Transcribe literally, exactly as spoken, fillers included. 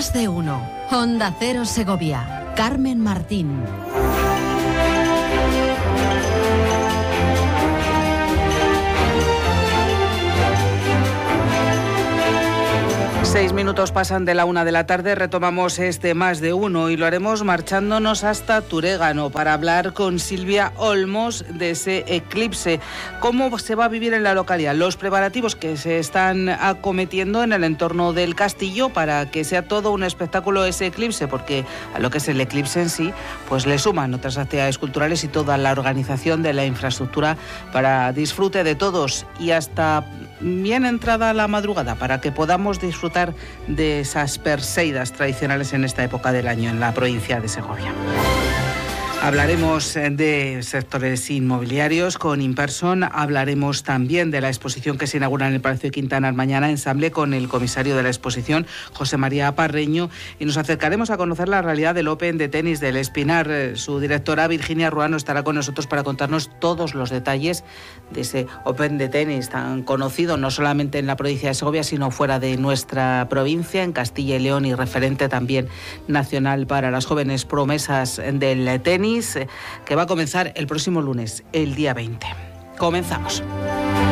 Más de uno. Onda Cero Segovia. Carmen Martín. Seis minutos pasan de la una de la tarde, retomamos este Más de Uno y lo haremos marchándonos hasta Turégano para hablar con Silvia Olmos de ese eclipse. ¿Cómo se va a vivir en la localidad? Los preparativos que se están acometiendo en el entorno del castillo para que sea todo un espectáculo ese eclipse, porque a lo que es el eclipse en sí, pues le suman otras actividades culturales y toda la organización de la infraestructura para disfrute de todos y hasta bien entrada la madrugada para que podamos disfrutar de esas perseidas tradicionales en esta época del año en la provincia de Segovia. Hablaremos de sectores inmobiliarios con Imperson, hablaremos también de la exposición que se inaugura en el Palacio de Quintanar mañana, ensamble con el comisario de la exposición, José María Parreño, y nos acercaremos a conocer la realidad del Open de tenis del Espinar. Su directora, Virginia Ruano, estará con nosotros para contarnos todos los detalles de ese Open de tenis tan conocido, no solamente en la provincia de Segovia, sino fuera de nuestra provincia, en Castilla y León, y referente también nacional para las jóvenes promesas del tenis, que va a comenzar el próximo lunes, el día veinte. Comenzamos.